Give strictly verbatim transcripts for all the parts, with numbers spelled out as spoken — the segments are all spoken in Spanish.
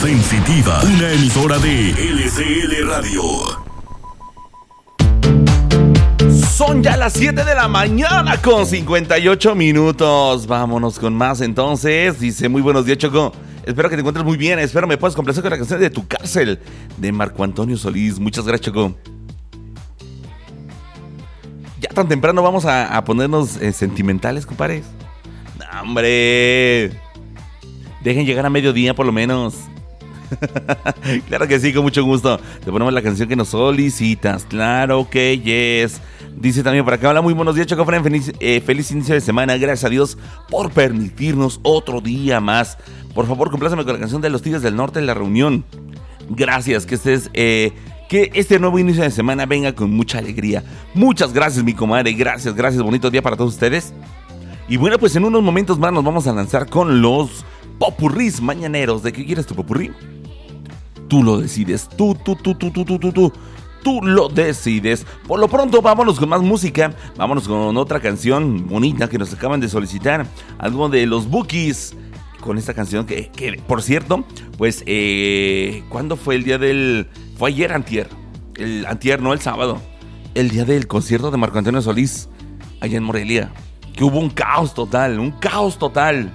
Sensitiva, una emisora de L C L Radio. Son ya las siete de la mañana con cincuenta y ocho minutos. Vámonos con más entonces. Dice, muy buenos días, Choco. Espero que te encuentres muy bien. Espero me puedas complacer con la canción de Tu Cárcel, de Marco Antonio Solís. Muchas gracias, Choco. Ya tan temprano vamos a, a ponernos eh, sentimentales, compadres. ¡No, hombre! Dejen llegar a mediodía por lo menos. Claro que sí, con mucho gusto. Te ponemos la canción que nos solicitas. Claro que yes. Dice también por acá, hola, muy buenos días, Chocofren. Feliz, eh, feliz inicio de semana. Gracias a Dios por permitirnos otro día más. Por favor, compláceme con la canción de Los Tigres del Norte en La Reunión. Gracias, que estés... Eh, que este nuevo inicio de semana venga con mucha alegría. Muchas gracias, mi comadre. Gracias, gracias. Bonito día para todos ustedes. Y bueno, pues en unos momentos más nos vamos a lanzar con los popurrís mañaneros. ¿De qué quieres tu popurrí? Tú lo decides. Tú, tú, tú, tú, tú, tú, tú, tú. Tú lo decides. Por lo pronto, vámonos con más música. Vámonos con otra canción bonita que nos acaban de solicitar. Algo de los Bukis. Con esta canción que, que por cierto, pues, eh, ¿cuándo fue el día del...? Fue ayer, antier. El antier, no el sábado. El día del concierto de Marco Antonio Solís, allá en Morelia. Que hubo un caos total, un caos total.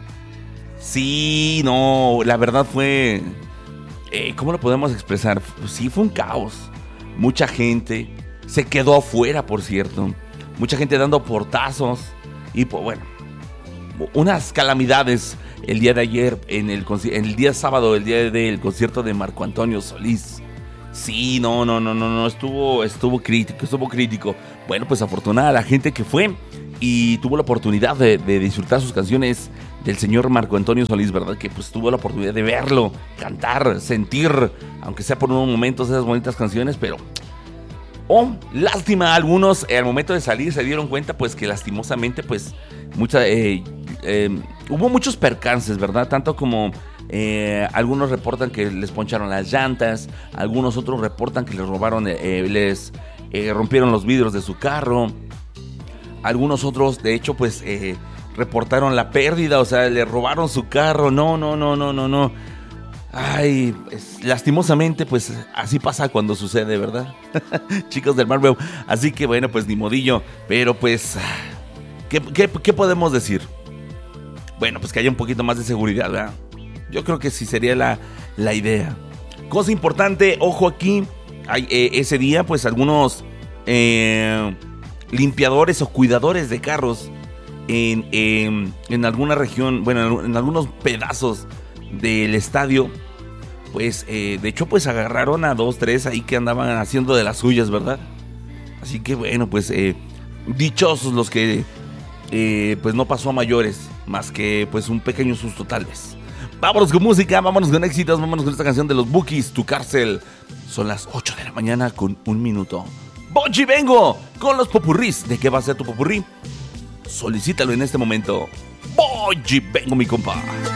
Sí, no, la verdad fue... Eh, ¿Cómo lo podemos expresar? Pues sí, fue un caos. Mucha gente se quedó afuera, por cierto. Mucha gente dando portazos. Y pues bueno, unas calamidades el día de ayer, en el, en el día sábado, el día del concierto de Marco Antonio Solís. Sí, no, no, no, no, no, estuvo, estuvo crítico, estuvo crítico. Bueno, pues afortunada la gente que fue y tuvo la oportunidad de, de disfrutar sus canciones del señor Marco Antonio Solís, ¿verdad? Que pues tuvo la oportunidad de verlo, cantar, sentir, aunque sea por unos momentos, esas bonitas canciones, pero... Oh, lástima, algunos eh, al momento de salir se dieron cuenta pues que lastimosamente pues mucha, eh, eh, hubo muchos percances, ¿verdad? Tanto como eh, algunos reportan que les poncharon las llantas, algunos otros reportan que les robaron, eh, les eh, rompieron los vidrios de su carro, algunos otros de hecho pues eh, reportaron la pérdida, o sea, le robaron su carro, no, no, no, no, no, no. Ay, pues, lastimosamente, pues así pasa cuando sucede, ¿verdad? Chicos del Marvel. Así que bueno, pues ni modillo. Pero pues, ¿qué, qué, qué podemos decir? Bueno, pues que haya un poquito más de seguridad, ¿verdad? Yo creo que sí sería la, la idea. Cosa importante, ojo aquí. Hay, eh, ese día, pues algunos eh, limpiadores o cuidadores de carros en, eh, en alguna región, bueno, en, en algunos pedazos del estadio, pues eh, de hecho pues agarraron a dos, tres ahí que andaban haciendo de las suyas, ¿verdad? Así que bueno, pues eh, dichosos los que eh, pues no pasó a mayores, más que pues un pequeño susto tal vez. Vámonos con música, vámonos con éxitos, vámonos con esta canción de los Bukis, Tu Cárcel. Son las ocho de la mañana con un minuto. Bonchi vengo con los popurrís. ¿De qué va a ser tu popurrí? Solicítalo en este momento. Bonchi vengo, mi compa.